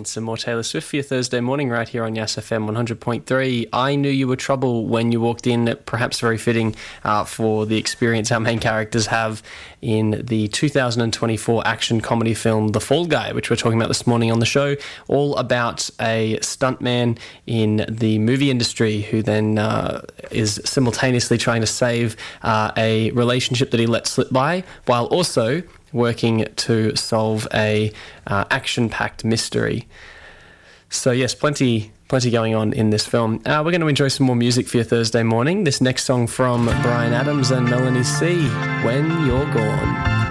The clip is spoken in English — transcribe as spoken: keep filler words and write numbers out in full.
And some more Taylor Swift for your Thursday morning right here on Yas F M one hundred point three. I knew you were trouble when you walked in, perhaps very fitting uh, for the experience our main characters have in the two thousand twenty-four action comedy film The Fall Guy, which we're talking about this morning on the show, all about a stuntman in the movie industry who then uh, is simultaneously trying to save uh, a relationship that he let slip by, while also working to solve a uh, action-packed mystery. So yes, plenty plenty going on in this film. Uh, we're going to enjoy some more music for your Thursday morning. This next song from Bryan Adams and Melanie C, When You're Gone.